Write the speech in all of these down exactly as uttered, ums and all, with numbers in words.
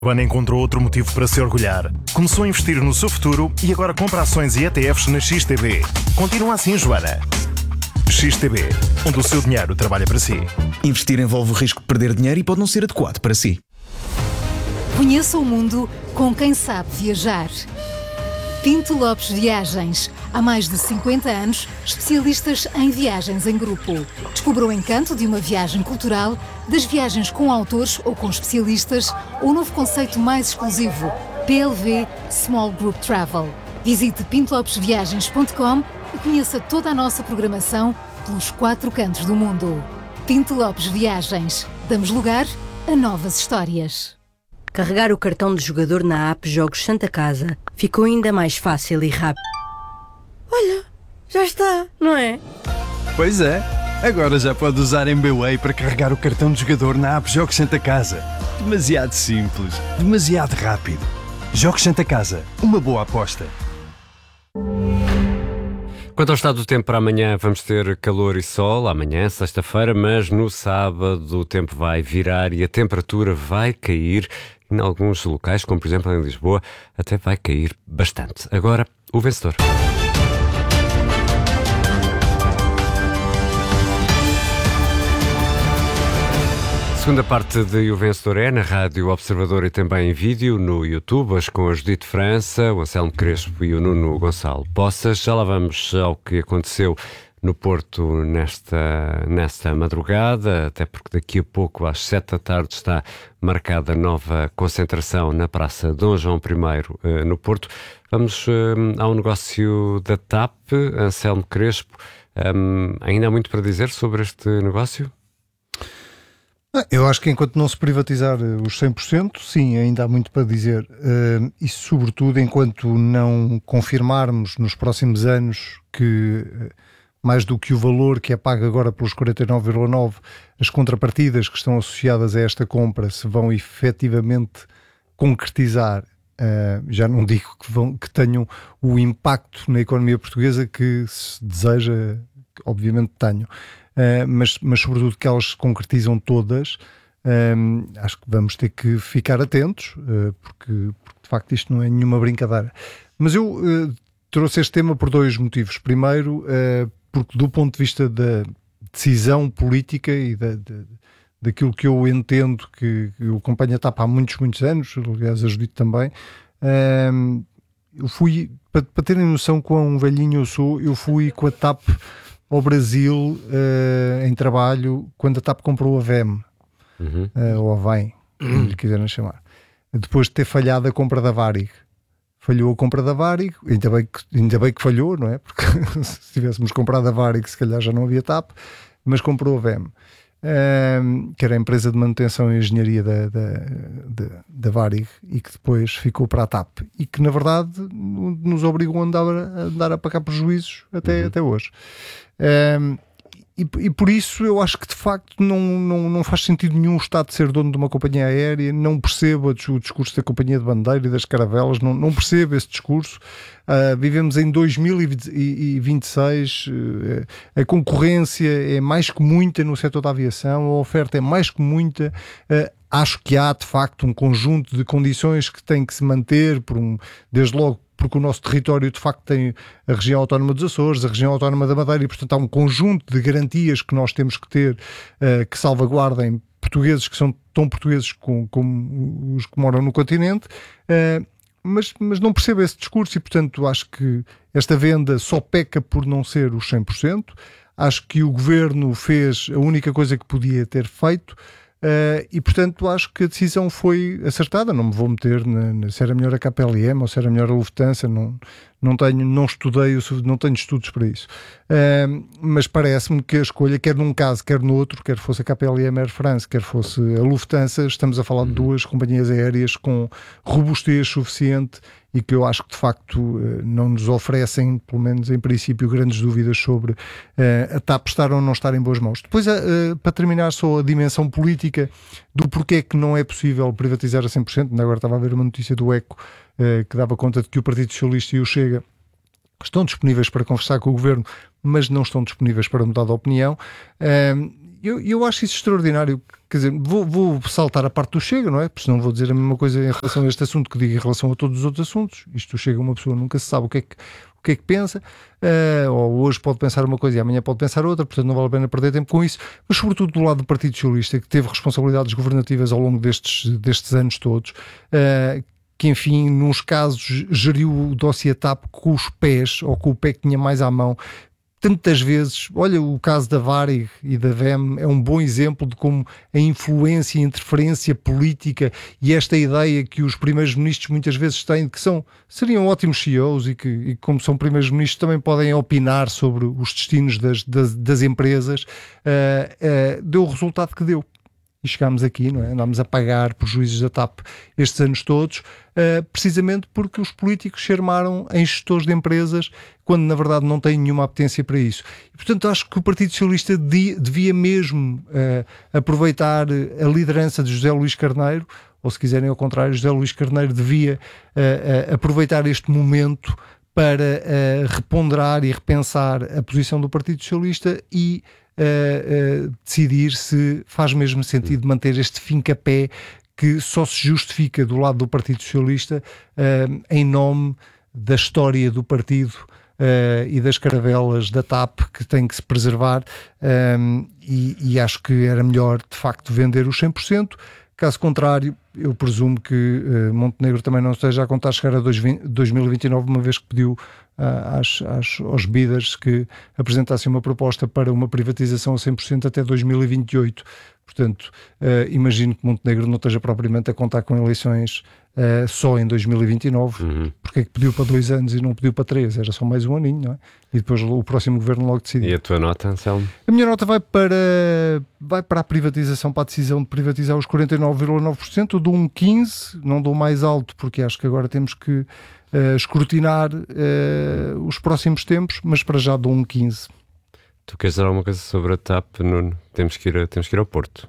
Joana encontrou outro motivo para se orgulhar. Começou a investir no seu futuro e agora compra ações e E T Fs na X T B. Continua assim, Joana. X T B, onde o seu dinheiro trabalha para si. Investir envolve o risco de perder dinheiro e pode não ser adequado para si. Conheça o mundo com quem sabe viajar. Pinto Lopes Viagens. Há mais de cinquenta anos, especialistas em viagens em grupo. Descubra o encanto de uma viagem cultural, das viagens com autores ou com especialistas, ou o novo conceito mais exclusivo, P L V Small Group Travel. Visite pinto lopes viagens ponto com e conheça toda a nossa programação pelos quatro cantos do mundo. Pinto Lopes Viagens. Damos lugar a novas histórias. Carregar o cartão de jogador na app Jogos Santa Casa ficou ainda mais fácil e rápido. Olha, já está, não é? Pois é, agora já pode usar M B Way para carregar o cartão de jogador na app Jogos Santa Casa. Demasiado simples, demasiado rápido. Jogos Santa Casa, uma boa aposta. Quanto ao estado do tempo para amanhã, vamos ter calor e sol, amanhã, sexta-feira, mas no sábado o tempo vai virar e a temperatura vai cair. Em alguns locais, como por exemplo em Lisboa, até vai cair bastante. Agora, o vencedor. Segunda parte de O Vencedor é na Rádio Observador e também em vídeo no YouTube, hoje com a Judite França, o Anselmo Crespo e o Nuno Gonçalo Poças. Já lá vamos ao que aconteceu no Porto nesta, nesta madrugada, até porque daqui a pouco, às sete da tarde, está marcada nova concentração na Praça Dom João I, no Porto. Vamos um, ao negócio da T A P, Anselmo Crespo. Um, ainda há muito para dizer sobre este negócio? Eu acho que enquanto não se privatizar os cem por cento, sim, ainda há muito para dizer. Uh, e sobretudo enquanto não confirmarmos nos próximos anos que, uh, mais do que o valor que é pago agora pelos quarenta e nove vírgula nove, as contrapartidas que estão associadas a esta compra se vão efetivamente concretizar, uh, já não digo que, vão, que tenham o impacto na economia portuguesa que se deseja, que obviamente tenham. Uh, mas, mas sobretudo que elas se concretizam todas, um, acho que vamos ter que ficar atentos, uh, porque, porque de facto isto não é nenhuma brincadeira. Mas eu uh, trouxe este tema por dois motivos. Primeiro, uh, porque do ponto de vista da decisão política e da, da, daquilo que eu entendo, que, que eu acompanho a T A P há muitos, muitos anos, aliás a Judite também, uh, eu fui, para, para terem noção quão velhinho eu sou, eu fui com a T A P ao Brasil uh, em trabalho quando a T A P comprou a V E M, uhum. uh, ou a VEM, como lhe quiserem chamar, depois de ter falhado a compra da Varig. Falhou a compra da Varig, ainda bem que, ainda bem que falhou, não é? Porque se tivéssemos comprado a Varig se calhar já não havia T A P, mas comprou a V E M, uh, que era a empresa de manutenção e engenharia da, da, da, da Varig, e que depois ficou para a T A P e que na verdade nos obrigou a andar a, andar a pagar prejuízos até, uhum. até hoje. Um, e, e por isso eu acho que de facto não, não, não faz sentido nenhum o Estado ser dono de uma companhia aérea. Não percebo o discurso da companhia de bandeira e das caravelas, não, não percebo esse discurso. Uh, vivemos em dois mil e vinte e seis, uh, a concorrência é mais que muita no setor da aviação, a oferta é mais que muita. Uh, acho que há de facto um conjunto de condições que tem que se manter, por um, desde logo porque o nosso território de facto tem a região autónoma dos Açores, a região autónoma da Madeira, e portanto há um conjunto de garantias que nós temos que ter, uh, que salvaguardem portugueses que são tão portugueses como, como os que moram no continente, uh, mas, mas não percebo esse discurso e portanto acho que esta venda só peca por não ser os cem por cento. Acho que o Governo fez a única coisa que podia ter feito. Uh, e portanto acho que a decisão foi acertada. Não me vou meter na, na, se era melhor a K P L M ou se era melhor a Lufthansa, não, não, tenho, não estudei, não tenho estudos para isso, uh, mas parece-me que a escolha, quer num caso quer no outro, quer fosse a K P L M Air France, quer fosse a Lufthansa, estamos a falar de duas companhias aéreas com robustez suficiente e que eu acho que de facto não nos oferecem, pelo menos em princípio, grandes dúvidas sobre uh, a T A P estar ou não estar em boas mãos. Depois, uh, para terminar, só a dimensão política do porquê que não é possível privatizar a cem por cento. Ainda agora estava a ver uma notícia do ECO uh, que dava conta de que o Partido Socialista e o Chega estão disponíveis para conversar com o Governo, mas não estão disponíveis para mudar de opinião. Uh, eu, eu acho isso extraordinário. Quer dizer, vou, vou saltar a parte do Chega, não é? Porque senão vou dizer a mesma coisa em relação a este assunto que digo em relação a todos os outros assuntos. Isto Chega, uma pessoa nunca se sabe o que é que, o que, é que pensa, uh, ou hoje pode pensar uma coisa e amanhã pode pensar outra, portanto não vale a pena perder tempo com isso. Mas sobretudo do lado do Partido Socialista, que teve responsabilidades governativas ao longo destes, destes anos todos, uh, que enfim, nos casos, geriu o dossiê TAP com os pés, ou com o pé que tinha mais à mão. Tantas vezes, olha, o caso da Varig e da V E M é um bom exemplo de como a influência e a interferência política e esta ideia que os primeiros ministros muitas vezes têm, que são, seriam ótimos C E Os e que, e como são primeiros ministros, também podem opinar sobre os destinos das, das, das empresas, uh, uh, deu o resultado que deu. E chegámos aqui, não é? Andámos a pagar prejuízos da TAP estes anos todos, uh, precisamente porque os políticos se armaram em gestores de empresas quando na verdade não têm nenhuma apetência para isso. E, portanto, acho que o Partido Socialista de, devia mesmo uh, aproveitar a liderança de José Luís Carneiro, ou se quiserem ao contrário, José Luís Carneiro devia uh, uh, aproveitar este momento para uh, reponderar e repensar a posição do Partido Socialista e Uh, uh, decidir se faz mesmo sentido manter este fincapé que só se justifica do lado do Partido Socialista uh, em nome da história do partido uh, e das caravelas da TAP que tem que se preservar, um, e, e acho que era melhor de facto vender os cem por cento. Caso contrário, eu presumo que uh, Montenegro também não esteja a contar chegar a dois mil e vinte e nove, uma vez que pediu uh, às, às, aos bidders que apresentassem uma proposta para uma privatização a cem por cento até dois mil e vinte e oito. Portanto, uh, imagino que Montenegro não esteja propriamente a contar com eleições uh, só em dois mil e vinte e nove, uhum. Porque é que pediu para dois anos e não pediu para três? Era só mais um aninho, não é? E depois o próximo governo logo decidiu. E a tua nota, Anselmo? A minha nota vai para, vai para a privatização, para a decisão de privatizar os quarenta e nove vírgula nove por cento. Eu dou um quinze, não dou mais alto, porque acho que agora temos que uh, escrutinar uh, os próximos tempos, mas para já dou um quinze. Tu queres dizer alguma coisa sobre a TAP, Nuno? Temos que ir, temos que ir ao Porto.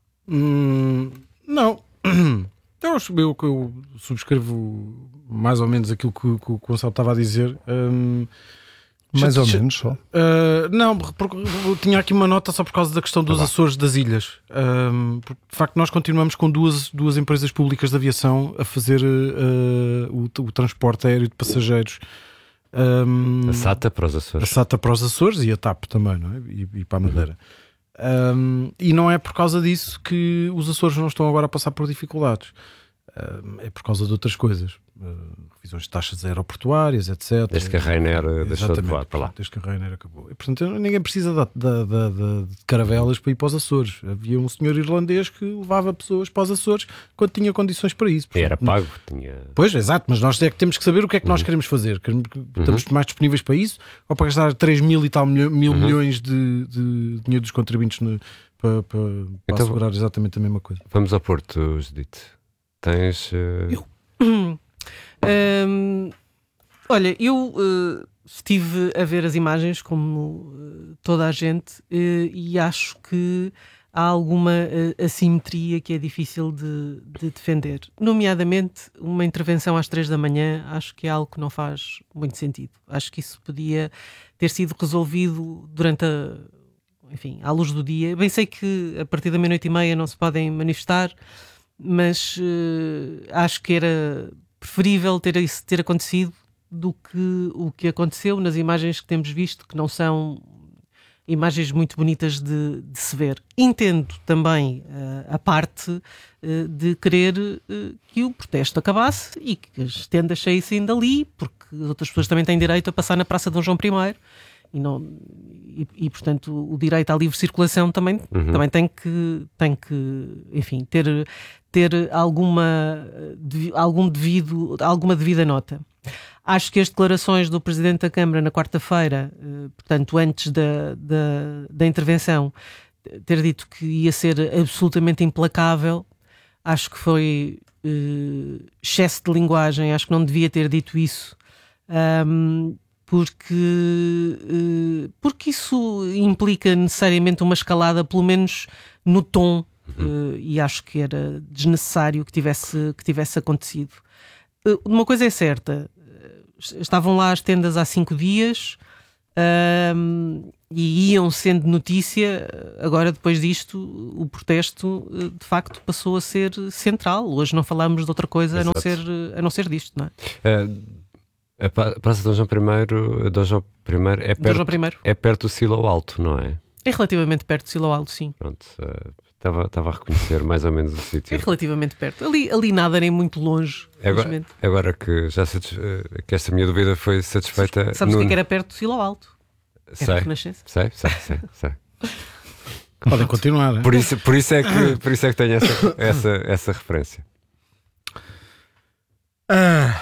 Hum, não. Eu, eu, eu subscrevo mais ou menos aquilo que, que o Gonçalo estava a dizer. Hum, mais já, ou já, menos só. Uh, não, porque eu tinha aqui uma nota só por causa da questão dos ah, Açores das ilhas. Um, porque, de facto, nós continuamos com duas, duas empresas públicas de aviação a fazer uh, o, o transporte aéreo de passageiros. Um, a SATA para os Açores. A SATA para os Açores e a TAP também, não é? E, e para a Madeira. Uhum. Um, e não é por causa disso que os Açores não estão agora a passar por dificuldades. Um, é por causa de outras coisas. Uh, revisões de taxas aeroportuárias, etcétera. Desde que a Ryanair uh, deixou de voar para lá. Desde que a Ryanair acabou. E, portanto, ninguém precisa de, de, de, de, de caravelas para ir para os Açores. Havia um senhor irlandês que levava pessoas para os Açores quando tinha condições para isso. Portanto, e era pago. Tinha... Pois, exato, mas nós é que temos que saber o que é que nós uhum. queremos fazer. Queremos, estamos uhum. mais disponíveis para isso, ou para gastar três mil e tal mil, mil uhum. milhões de, de dinheiro dos contribuintes no, para, para, para então, assegurar exatamente a mesma coisa. Vamos ao Porto, Judite. Tens... Uh... Eu... Um, olha, eu uh, estive a ver as imagens como uh, toda a gente uh, e acho que há alguma uh, assimetria que é difícil de, de defender. Nomeadamente, uma intervenção às três da manhã, acho que é algo que não faz muito sentido. Acho que isso podia ter sido resolvido durante a, enfim, à luz do dia. Bem sei que a partir da meia-noite e meia não se podem manifestar, mas uh, acho que era preferível ter isso ter acontecido do que o que aconteceu nas imagens que temos visto, que não são imagens muito bonitas de, de se ver. Entendo também uh, a parte uh, de querer uh, que o protesto acabasse e que as tendas saíssem dali, porque as outras pessoas também têm direito a passar na Praça de Dom João I e, não, e, e portanto o direito à livre circulação também, uhum. também tem que, tem que enfim, ter, ter alguma, algum devido, alguma devida nota. Acho que as declarações do Presidente da Câmara na quarta-feira, portanto antes da, da, da intervenção, ter dito que ia ser absolutamente implacável, acho que foi uh, excesso de linguagem, acho que não devia ter dito isso. Um, porque, porque isso implica necessariamente uma escalada, pelo menos no tom, uhum. e acho que era desnecessário que tivesse, que tivesse acontecido. Uma coisa é certa, estavam lá as tendas há cinco dias, Um, e iam sendo notícia. Agora, depois disto, o protesto de facto passou a ser central. Hoje não falámos de outra coisa a não, ser, a não ser disto, não é? Uh, a Praça de Dom João I, Dom João I é perto, Dom João I. é perto do Silo Alto, não é? É relativamente perto do Silo Alto, sim. Pronto, estava uh, a reconhecer mais ou menos o sítio. É relativamente perto. Ali, ali nada, nem muito longe. Agora, agora que já satisfe... que esta minha dúvida foi satisfeita. Sabes o no... que era perto do Silo Alto? Sei, Renascença. sei, sei, sei, sei. Podem continuar. Por isso, por isso é que, por isso é que tenho essa, essa, essa referência. Ah,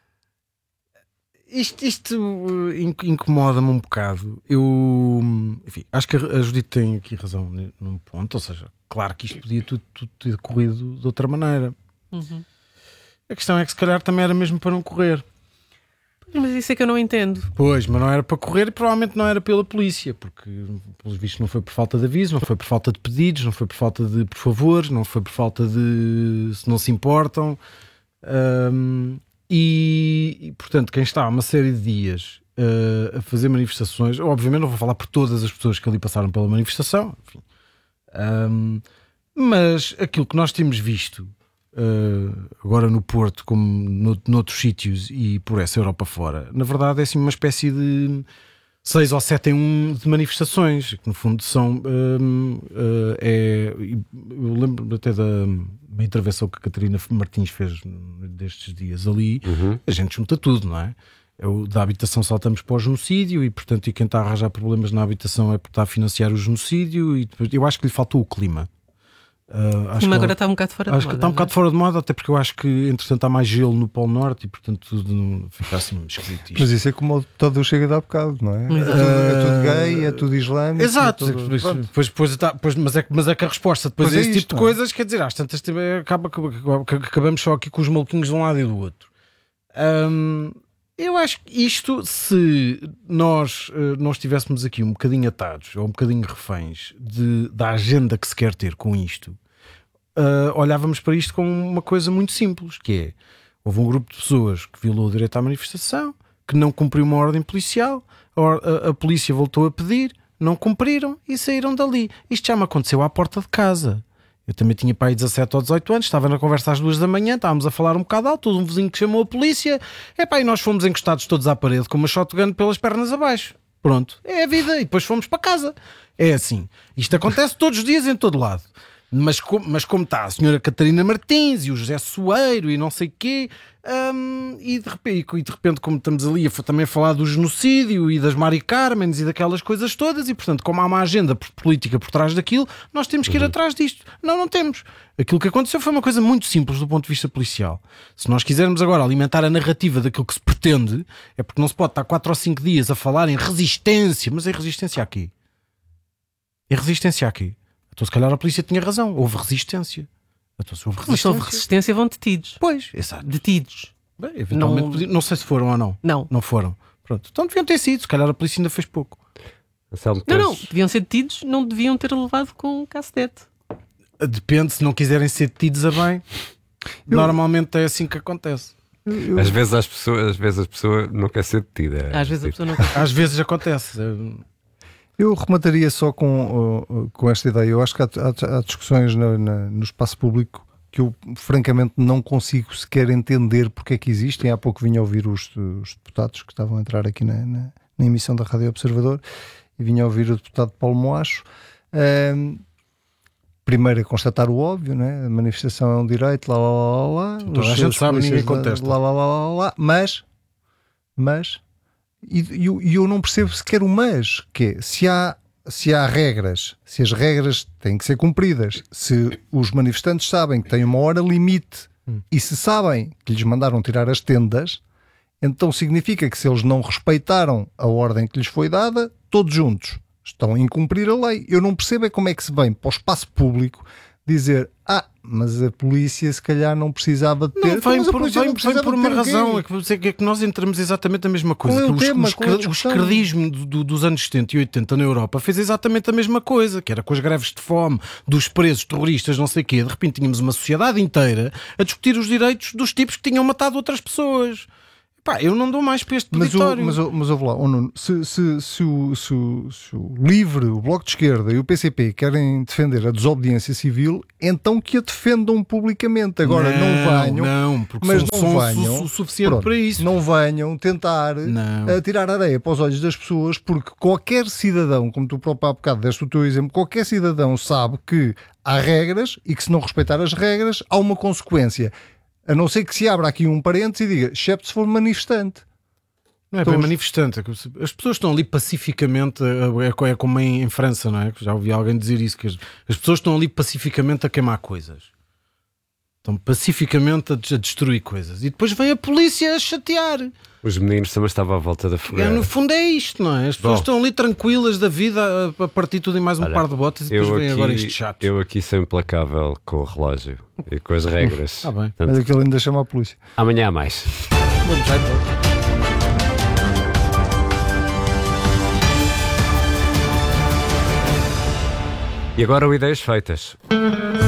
isto isto incomoda-me um bocado. Eu, enfim, acho que a Judite tem aqui razão num ponto. Ou seja, claro que isto podia tudo, tudo ter corrido de outra maneira. Uhum. A questão é que se calhar também era mesmo para não correr. Mas isso é que eu não entendo. Pois, mas não era para correr e provavelmente não era pela polícia, porque pelos vistos não foi por falta de aviso, não foi por falta de pedidos, não foi por falta de por favor, não foi por falta de se não se importam. Um, e, e portanto, quem está há uma série de dias uh, a fazer manifestações, obviamente não vou falar por todas as pessoas que ali passaram pela manifestação, enfim, um, mas aquilo que nós temos visto Uh, agora no Porto, como no, noutros sítios e por essa Europa fora, na verdade é assim uma espécie de seis ou sete em um de manifestações, que no fundo são um, uh, é, eu lembro até da uma intervenção que a Catarina Martins fez destes dias ali. Uhum. A gente junta tudo, não é? É o, da habitação saltamos para o genocídio e portanto e quem está a arranjar problemas na habitação é porque está a financiar o genocídio e eu acho que lhe faltou o clima. Uh, acho Mas agora ela, está um bocado fora de acho moda. Que está um bocado fora de moda, até porque eu acho que entretanto há mais gelo no Polo Norte e portanto tudo fica assim esquisito. Mas isso é como o todo o Chega de há bocado, não é? Uh, é tudo gay, é tudo islâmico. Exato, é tudo... depois, depois, depois, mas, é, mas é que a resposta depois pois a esse é tipo isto, de coisas, quer dizer, às tantas acaba, acaba, acabamos só aqui com os maluquinhos de um lado e do outro. Um, eu acho que isto, se nós uh, não estivéssemos aqui um bocadinho atados ou um bocadinho reféns de, da agenda que se quer ter com isto. Uh, olhávamos para isto como uma coisa muito simples, que é, houve um grupo de pessoas que violou o direito à manifestação, que não cumpriu uma ordem policial, a, a, a polícia voltou a pedir, não cumpriram e saíram dali. Isto já me aconteceu à porta de casa. Eu também tinha pai dezassete ou dezoito anos, estava na conversa às duas da manhã, estávamos a falar um bocado alto, um vizinho que chamou a polícia, epá, e nós fomos encostados todos à parede com uma shotgun pelas pernas abaixo. Pronto, é a vida, e depois fomos para casa. É assim, isto acontece todos os dias em todo lado. Mas, com, mas como está a senhora Catarina Martins e o José Soeiro e não sei o quê, um, e, de repente, e de repente como estamos ali a também falar do genocídio e das Mari Carmens e daquelas coisas todas, e portanto como há uma agenda política por trás daquilo, nós temos que ir uhum. atrás disto. Não, não temos. Aquilo que aconteceu foi uma coisa muito simples do ponto de vista policial. Se nós quisermos agora alimentar a narrativa daquilo que se pretende, é porque não se pode estar quatro ou cinco dias a falar em resistência. Mas é resistência aqui. É resistência aqui. Então, se calhar a polícia tinha razão, houve resistência. Então, se houve resistência, mas se houve resistência, vão detidos. Pois, exato. Detidos. Bem, eventualmente, não... Podia, não sei se foram ou não. Não. Não foram. Pronto. Então deviam ter sido, se calhar a polícia ainda fez pouco. Não, não, deviam ser detidos, não deviam ter levado com cacetete. Depende, se não quiserem ser detidos a bem, eu... normalmente é assim que acontece. Eu... Às vezes as pessoas, às vezes a pessoa não quer ser detida. Às vezes a pessoa não quer. Às vezes acontece. Eu remataria só com, uh, com esta ideia. Eu acho que há, há, há discussões no, na, no espaço público que eu francamente não consigo sequer entender porque é que existem. Há pouco vinha a ouvir os, os deputados que estavam a entrar aqui na, na, na emissão da Rádio Observador e vinha a ouvir o deputado Paulo Moacho. Um, primeiro a constatar o óbvio, né? A manifestação é um direito, lá lá lá lá. Então, a gente sabe, ninguém contesta. Lá lá lá lá lá, mas, mas E, e, e eu não percebo sequer o mas, que é, se há, se há regras, se as regras têm que ser cumpridas, se os manifestantes sabem que têm uma hora limite hum. e se sabem que lhes mandaram tirar as tendas, então significa que se eles não respeitaram a ordem que lhes foi dada, todos juntos estão a incumprir a lei. Eu não percebo é como é que se vem para o espaço público dizer, ah, mas a polícia se calhar não precisava de ter. Não, vem por, vem, vem por uma razão, é que, é que nós entramos exatamente a mesma coisa. É o que tema, os, os, o esquerdismo do, do, dos anos setenta e oitenta na Europa fez exatamente a mesma coisa, que era com as greves de fome, dos presos terroristas, não sei o quê. De repente tínhamos uma sociedade inteira a discutir os direitos dos tipos que tinham matado outras pessoas. Pá, eu não dou mais para este Mas, o, peditório. mas, o- mas ouve lá, oh, Nuno, se, se, se, o, se, o, se o LIVRE, o Bloco de Esquerda e o P C P querem defender a desobediência civil, então que a defendam publicamente. Agora não, venham, Não, porque mas são não sonsos venham, o suficiente pronto, para isso. não venham tentar Não. a tirar areia para os olhos das pessoas, porque qualquer cidadão, como tu próprio há bocado deste o teu exemplo, qualquer cidadão sabe que há regras e que se não respeitar as regras há uma consequência. A não ser que se abra aqui um parênteses e diga, excepto se for manifestante. Não é Então, bem os- manifestante. é que As pessoas estão ali pacificamente, é é como em, em França, não é? Já ouvi alguém dizer isso, que as, as pessoas estão ali pacificamente a queimar coisas. Estão pacificamente a, des- a destruir coisas. E depois vem a polícia a chatear. Os meninos também estavam à volta da É, fogueira. no fundo é isto, não é? As pessoas Bom. estão ali tranquilas da vida a, a partir tudo em mais um Olha, par de botas e depois Eu vem aqui, agora isto chato. eu aqui sou implacável com o relógio e com as regras. Está bem. Portanto, Mas aquele ainda chama a polícia. amanhã há mais. Vamos já então. E agora o Ideias Feitas.